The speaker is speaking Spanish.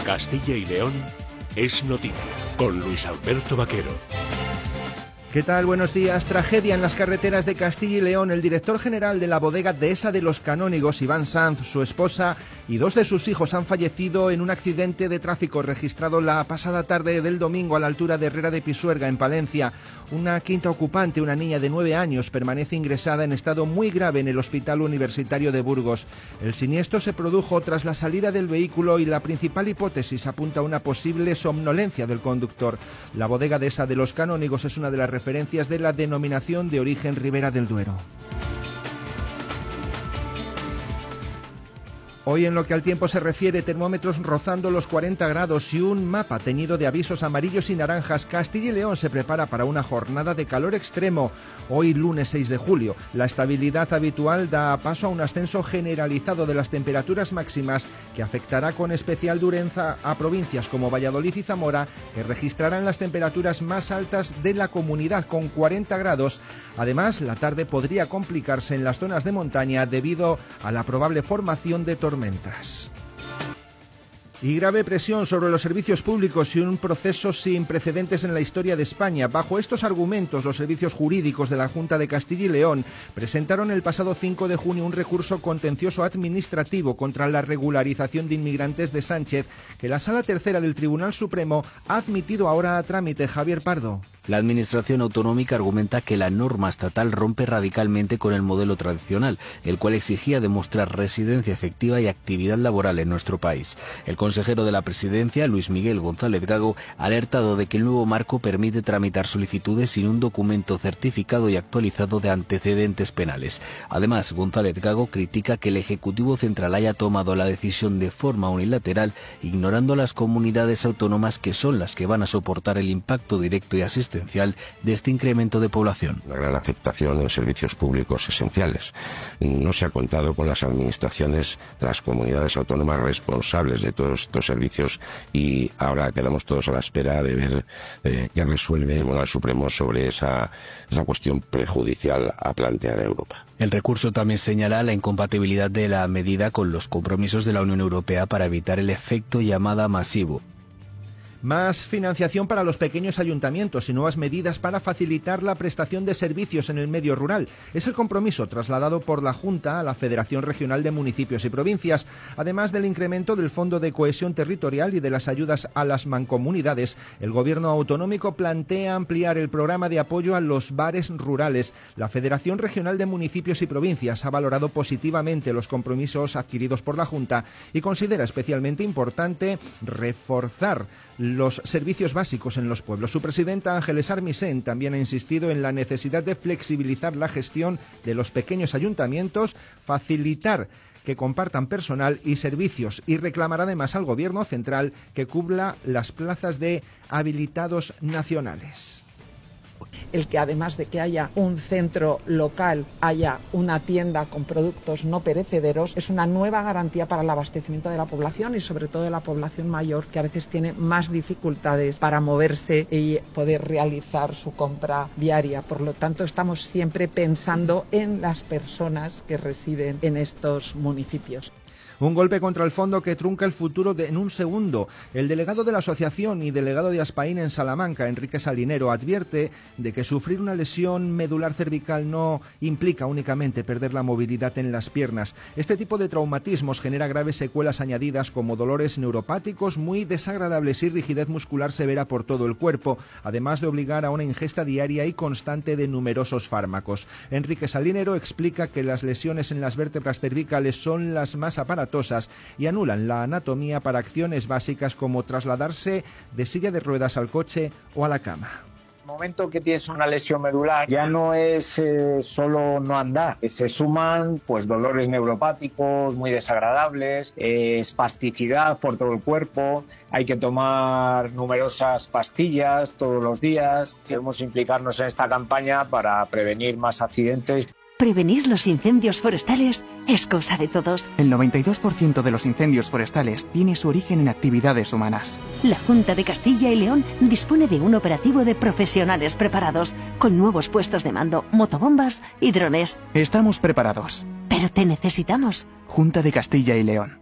Castilla y León es noticia, con Luis Alberto Vaquero. ¿Qué tal? Buenos días. Tragedia en las carreteras de Castilla y León. El director general de la bodega Dehesa de los Canónigos, Iván Sanz, su esposa y dos de sus hijos han fallecido en un accidente de tráfico registrado la pasada tarde del domingo a la altura de Herrera de Pisuerga, en Palencia. Una quinta ocupante, una niña de 9 años, permanece ingresada en estado muy grave en el Hospital Universitario de Burgos. El siniestro se produjo tras la salida del vehículo y la principal hipótesis apunta a una posible somnolencia del conductor. La bodega Dehesa de los Canónigos es una de las referencias de la denominación de origen Ribera del Duero. Hoy, en lo que al tiempo se refiere, termómetros rozando los 40 grados y un mapa teñido de avisos amarillos y naranjas. Castilla y León se prepara para una jornada de calor extremo. Hoy, lunes 6 de julio, la estabilidad habitual da paso a un ascenso generalizado de las temperaturas máximas que afectará con especial dureza a provincias como Valladolid y Zamora, que registrarán las temperaturas más altas de la comunidad, con 40 grados. Además, la tarde podría complicarse en las zonas de montaña debido a la probable formación de tormentas. Y grave presión sobre los servicios públicos y un proceso sin precedentes en la historia de España. Bajo estos argumentos, los servicios jurídicos de la Junta de Castilla y León presentaron el pasado 5 de junio un recurso contencioso administrativo contra la regularización de inmigrantes de Sánchez, que la Sala Tercera del Tribunal Supremo ha admitido ahora a trámite. Javier Pardo. La Administración autonómica argumenta que la norma estatal rompe radicalmente con el modelo tradicional, el cual exigía demostrar residencia efectiva y actividad laboral en nuestro país. El consejero de la Presidencia, Luis Miguel González Gago, ha alertado de que el nuevo marco permite tramitar solicitudes sin un documento certificado y actualizado de antecedentes penales. Además, González Gago critica que el Ejecutivo Central haya tomado la decisión de forma unilateral, ignorando a las comunidades autónomas, que son las que van a soportar el impacto directo y asistencial de este incremento de población. Una gran afectación en servicios públicos esenciales. No se ha contado con las administraciones, las comunidades autónomas responsables de todos estos servicios, y ahora quedamos todos a la espera de ver qué resuelve el Supremo sobre esa cuestión prejudicial a plantear a Europa. El recurso también señala la incompatibilidad de la medida con los compromisos de la Unión Europea para evitar el efecto llamada masivo. Más financiación para los pequeños ayuntamientos y nuevas medidas para facilitar la prestación de servicios en el medio rural. Es el compromiso trasladado por la Junta a la Federación Regional de Municipios y Provincias. Además del incremento del Fondo de Cohesión Territorial y de las ayudas a las mancomunidades, el Gobierno autonómico plantea ampliar el programa de apoyo a los bares rurales. La Federación Regional de Municipios y Provincias ha valorado positivamente los compromisos adquiridos por la Junta y considera especialmente importante reforzar los servicios básicos en los pueblos. Su presidenta, Ángeles Armisen, también ha insistido en la necesidad de flexibilizar la gestión de los pequeños ayuntamientos, facilitar que compartan personal y servicios, y reclamará además al Gobierno central que cubra las plazas de habilitados nacionales. El que, además de que haya un centro local, haya una tienda con productos no perecederos, es una nueva garantía para el abastecimiento de la población, y sobre todo de la población mayor, que a veces tiene más dificultades para moverse y poder realizar su compra diaria. Por lo tanto, estamos siempre pensando en las personas que residen en estos municipios. Un golpe contra el fondo que trunca el futuro en un segundo. El delegado de la asociación y delegado de Aspaín en Salamanca, Enrique Salinero, advierte de que sufrir una lesión medular cervical no implica únicamente perder la movilidad en las piernas. Este tipo de traumatismos genera graves secuelas añadidas como dolores neuropáticos muy desagradables y rigidez muscular severa por todo el cuerpo, además de obligar a una ingesta diaria y constante de numerosos fármacos. Enrique Salinero explica que las lesiones en las vértebras cervicales son las más aparatosas y anulan la anatomía para acciones básicas como trasladarse de silla de ruedas al coche o a la cama. El momento que tienes una lesión medular ya no es solo no andar, se suman pues dolores neuropáticos muy desagradables, espasticidad por todo el cuerpo, hay que tomar numerosas pastillas todos los días. Debemos implicarnos en esta campaña para prevenir más accidentes. Prevenir los incendios forestales es cosa de todos. El 92% de los incendios forestales tiene su origen en actividades humanas. La Junta de Castilla y León dispone de un operativo de profesionales preparados, con nuevos puestos de mando, motobombas y drones. Estamos preparados. Pero te necesitamos. Junta de Castilla y León.